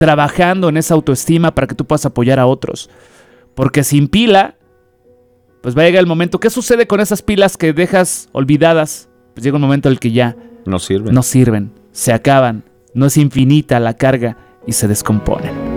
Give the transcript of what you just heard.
trabajando en esa autoestima para que tú puedas apoyar a otros. Porque sin pila, pues va a llegar el momento. ¿Qué sucede con esas pilas que dejas olvidadas? Pues llega un momento en el que ya no sirven. No sirven, se acaban, no es infinita la carga y se descomponen.